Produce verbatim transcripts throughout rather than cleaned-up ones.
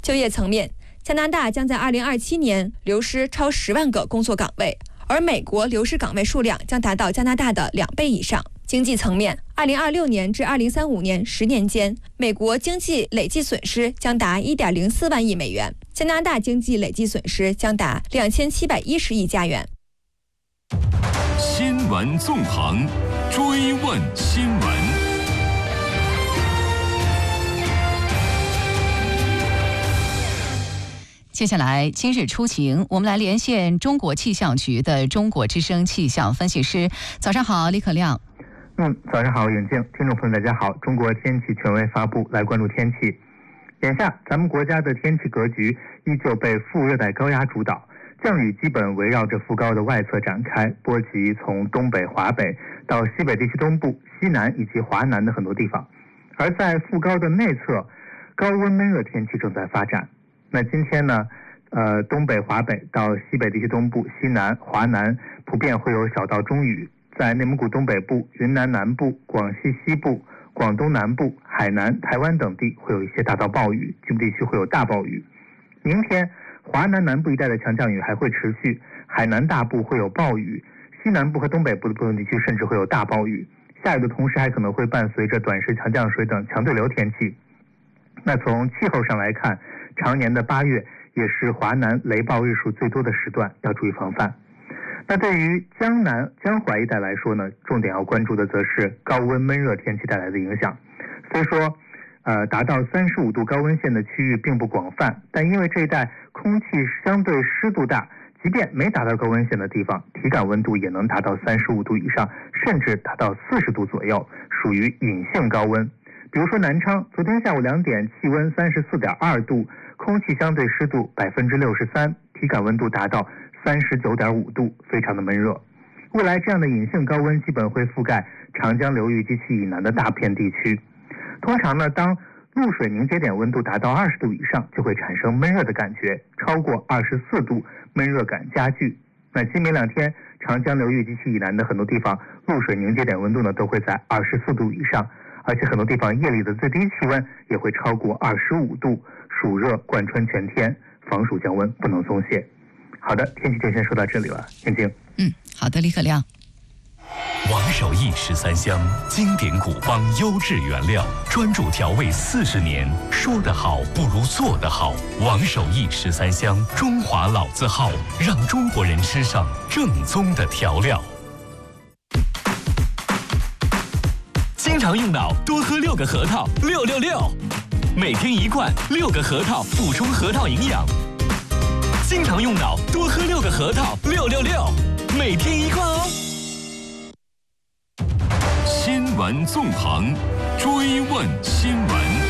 就业层面，加拿大将在二零二七年流失超十万个工作岗位，而美国流失岗位数量将达到加拿大的两倍以上。经济层面，二零二六年至二零三五年十年间，美国经济累计损失将达一点零四万亿美元，加拿大经济累计损失将达两千七百一十亿加元。 新闻纵横，追问新闻。 接下来，今日出行，我们来连线中国气象局的中国之声气象分析师。早上好，李可亮。 嗯，早上好，远镜，听众朋友大家好。中国天气权威发布，来关注天气。眼下，咱们国家的天气格局依旧被副热带高压主导，降雨基本围绕着副高的外侧展开，波及从东北、华北到西北地区东部、西南以及华南的很多地方。而在副高的内侧，高温闷热天气正在发展。那今天呢，呃，东北、华北到西北地区东部、西南、华南普遍会有小到中雨，在内蒙古东北部、云南南部、广西西部、广东南部、海南、台湾等地会有一些大到暴雨，局部地区会有大暴雨。明天，华南南部一带的强降雨还会持续，海南大部会有暴雨，西南部和东北部的部分地区甚至会有大暴雨。下雨的同时还可能会伴随着短时强降水等强对流天气。那从气候上来看，常年的八月也是华南雷暴日数最多的时段，要注意防范。那对于江南、江淮一带来说呢，重点要关注的则是高温闷热天气带来的影响。虽说，呃，达到三十五度高温线的区域并不广泛，但因为这一带空气相对湿度大，即便没达到高温线的地方，体感温度也能达到三十五度以上，甚至达到四十度左右，属于隐性高温。比如说南昌，昨天下午两点，气温三十四点二度，空气相对湿度百分之六十三，体感温度达到三十九点五度，非常的闷热。未来这样的隐性高温基本会覆盖长江流域及其以南的大片地区。通常呢，当露水凝结点温度达到二十度以上，就会产生闷热的感觉，超过二十四度，闷热感加剧。那今明两天，长江流域及其以南的很多地方，露水凝结点温度呢都会在二十四度以上。而且很多地方夜里的最低气温也会超过二十五度，暑热贯穿全天，防暑降温不能松懈。好的，天气就先说到这里了，眼睛。 嗯，好的，李可亮。 王守义十三香，经典古方优质原料，专注调味四十年，说得好不如做得好。王守义十三香，中华老字号，让中国人吃上正宗的调料。经常用脑，多喝六个核桃，六六六，每天一罐，六个核桃补充核桃营养。经常用脑，多喝六个核桃，六六六，每天一罐哦。新闻纵横，追问新闻。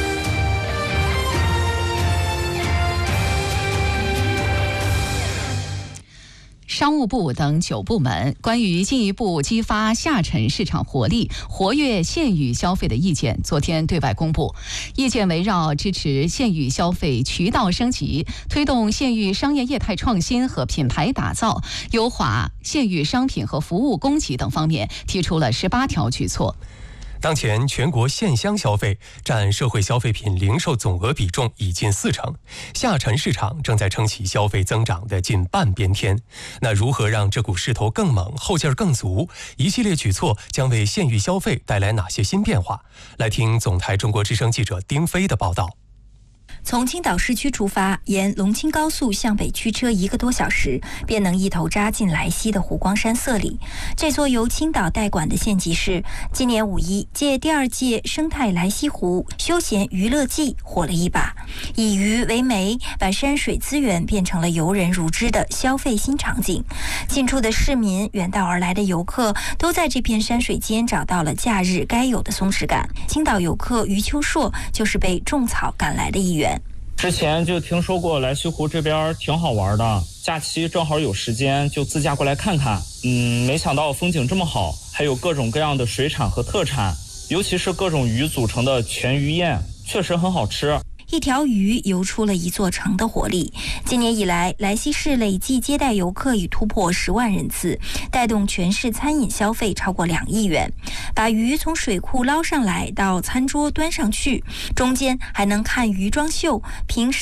商务部等九部门关于进一步激发下沉市场活力、活跃县域消费的意见昨天对外公布。意见围绕支持县域消费渠道升级、推动县域商业业态创新和品牌打造、优化县域商品和服务供给等方面提出了十八条举措。 当前全国县乡消费占社会消费品零售总额比重已近四成，下沉市场正在撑起消费增长的近半边天。那如何让这股势头更猛、后劲儿更足？一系列举措将为县域消费带来哪些新变化？来听总台中国之声记者丁飞的报道。 从青岛市区出发，沿龙青高速向北驱车一个多小时，便能一头扎进莱西的湖光山色里。这座由青岛代管的县级市，今年五一借第二届生态莱西湖休闲娱乐季火了一把，以鱼为媒，把山水资源变成了游人如织的消费新场景。近处的市民、远道而来的游客，都在这片山水间找到了假日该有的松弛感。青岛游客余秋硕就是被种草赶来的一员。 之前就听说过莱西湖这边挺好玩的，假期正好有时间就自驾过来看看。嗯，没想到风景这么好，还有各种各样的水产和特产，尤其是各种鱼组成的全鱼宴，确实很好吃。 一条鱼游出了一座城的活力。今年以来，莱西市累计接待游客已突破十万人次，带动全市餐饮消费超过两亿元。把鱼从水库捞上来到餐桌端上去，中间还能看鱼装秀，平时